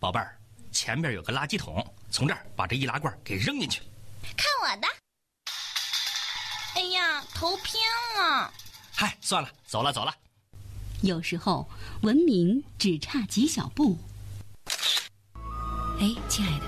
宝贝儿，前面有个垃圾桶，从这儿把这易拉罐给扔进去。 看我的！哎呀，头偏了。 嗨，算了，走了。 有时候文明只差几小步。哎，亲爱的，